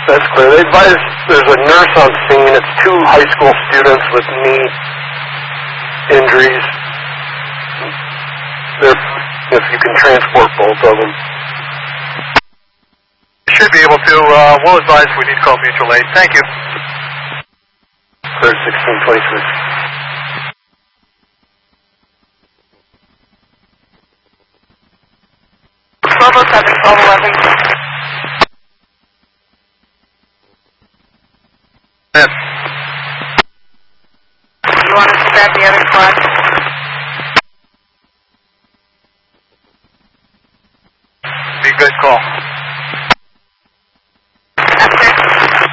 That's clear. They advise there's a nurse on scene. It's 2 high school students with knee injuries. If you can transport both of them. Should be able to. We'll advise we need to call mutual aid. Thank you. Clear 1626. Bravo 7, 1211. Yes. You want us to grab the other car?